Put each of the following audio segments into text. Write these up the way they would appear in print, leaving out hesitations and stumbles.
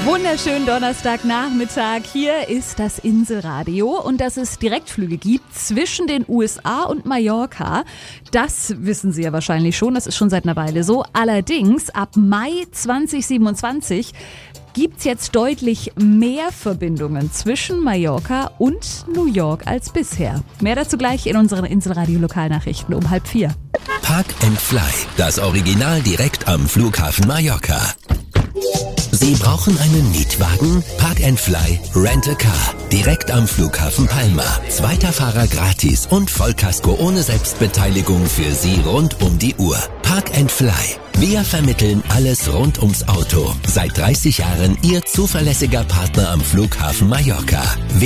Wunderschönen Donnerstagnachmittag. Hier ist das Inselradio und dass es Direktflüge gibt zwischen den USA und Mallorca. Das wissen Sie ja wahrscheinlich schon, das ist schon seit einer Weile so. Allerdings ab Mai 2027 gibt's jetzt deutlich mehr Verbindungen zwischen Mallorca und New York als bisher. Mehr dazu gleich in unseren Inselradio-Lokalnachrichten um 3:30. Park and Fly, das Original direkt am Flughafen Mallorca. Sie brauchen einen Mietwagen? Park and Fly Rent a Car. Direkt am Flughafen Palma. Zweiter Fahrer gratis und Vollkasko ohne Selbstbeteiligung für Sie rund um die Uhr. Park and Fly. Wir vermitteln alles rund ums Auto. Seit 30 Jahren Ihr zuverlässiger Partner am Flughafen Mallorca.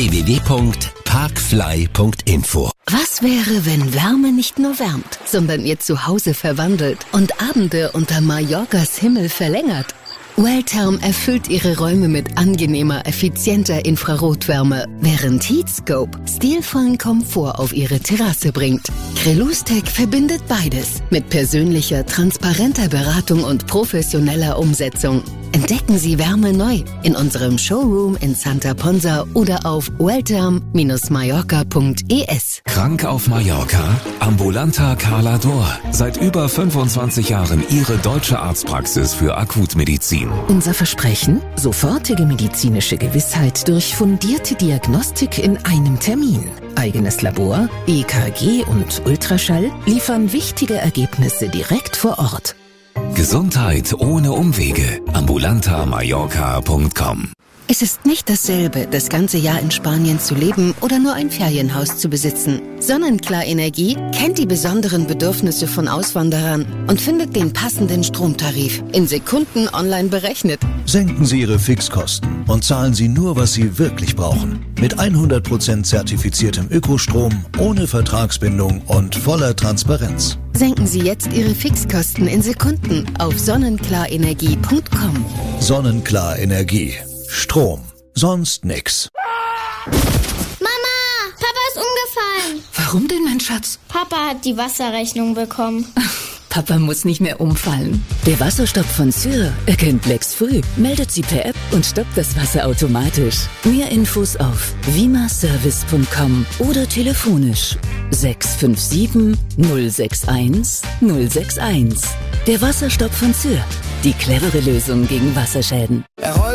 www.parkfly.info. Was wäre, wenn Wärme nicht nur wärmt, sondern Ihr Zuhause verwandelt und Abende unter Mallorcas Himmel verlängert? Welltherm erfüllt Ihre Räume mit angenehmer, effizienter Infrarotwärme, während Heatscope stilvollen Komfort auf Ihre Terrasse bringt. Crelustek verbindet beides mit persönlicher, transparenter Beratung und professioneller Umsetzung. Entdecken Sie Wärme neu in unserem Showroom in Santa Ponsa oder auf welltherm-mallorca.es. Krank auf Mallorca? Ambulanta Calador. Seit über 25 Jahren Ihre deutsche Arztpraxis für Akutmedizin. Unser Versprechen? Sofortige medizinische Gewissheit durch fundierte Diagnostik in einem Termin. Eigenes Labor, EKG und Ultraschall liefern wichtige Ergebnisse direkt vor Ort. Gesundheit ohne Umwege. ambulantamallorca.com. Es ist nicht dasselbe, das ganze Jahr in Spanien zu leben oder nur ein Ferienhaus zu besitzen. Sonnenklar Energie kennt die besonderen Bedürfnisse von Auswanderern und findet den passenden Stromtarif in Sekunden online berechnet. Senken Sie Ihre Fixkosten und zahlen Sie nur, was Sie wirklich brauchen. Mit 100% zertifiziertem Ökostrom, ohne Vertragsbindung und voller Transparenz. Senken Sie jetzt Ihre Fixkosten in Sekunden auf sonnenklarenergie.com. Sonnenklar Energie. Strom. Sonst nix. Mama, Papa ist umgefallen. Warum denn, mein Schatz? Papa hat die Wasserrechnung bekommen. Papa muss nicht mehr umfallen. Der Wasserstopp von Syr erkennt Lecks früh, meldet sie per App und stoppt das Wasser automatisch. Mehr Infos auf vimaservice.com oder telefonisch 657 061 061. Der Wasserstopp von Syr. Die clevere Lösung gegen Wasserschäden.